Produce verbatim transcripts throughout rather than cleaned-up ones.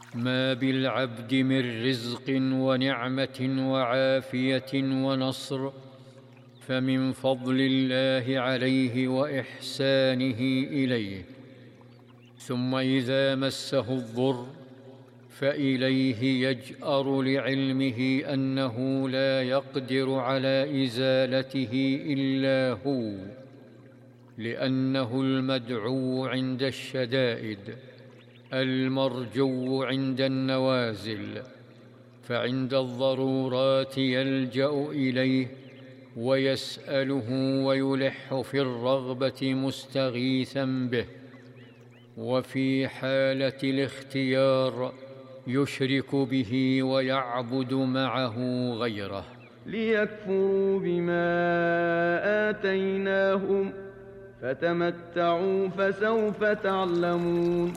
ما بالعبد من رزق ونعمة وعافية ونصر فمن فضل الله عليه وإحسانه إليه، ثم إذا مسه الضر فإليه يجأر لعلمه أنه لا يقدر على إزالته إلا هو، لأنه المدعو عند الشدائد المرجو عند النوازل، فعند الضرورات يلجأ إليه ويسأله ويلح في الرغبة مستغيثا به، وفي حالة الاختيار يشرك به ويعبد معه غيره. ليكفروا بما آتيناهم فتمتعوا فسوف تعلمون.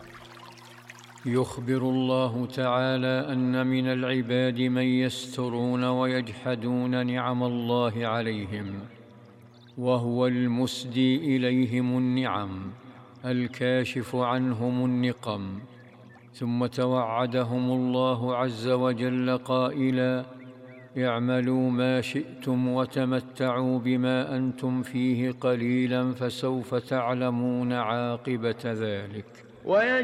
يخبر الله تعالى أن من العباد من يسترون ويجحدون نعم الله عليهم، وهو المسدي إليهم النعم الكاشف عنهم النقم، ثم توعدهم الله عز وجل قائلا: اعملوا ما شئتم وتمتعوا بما أنتم فيه قليلا فسوف تعلمون عاقبة ذلك.